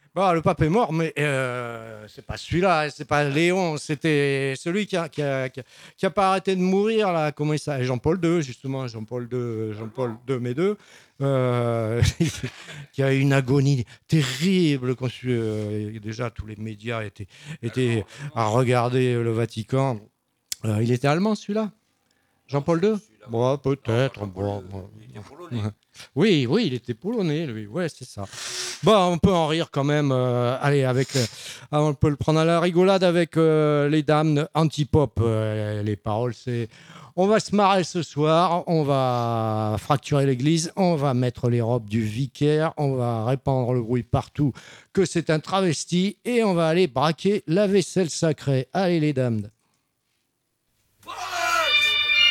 Bon, le pape est mort, mais c'est pas celui-là, hein, c'est pas Léon, c'était celui qui a pas arrêté de mourir, là. Comment il s'appelle? Jean-Paul II, justement, Jean-Paul II, mais deux, euh, qui a eu une agonie terrible. Déjà, tous les médias étaient à regarder le Vatican. Il était allemand, celui-là? Jean-Paul II? Bon, peut-être. Bon, bon. Oui, oui, il était polonais, lui. Ouais, c'est ça. Bon, on peut en rire quand même. Allez, on peut le prendre à la rigolade avec les dames de anti-pop. Les paroles, c'est: on va se marrer ce soir, on va fracturer l'église, on va mettre les robes du vicaire, on va répandre le bruit partout que c'est un travesti et on va aller braquer la vaisselle sacrée. Allez, les dames.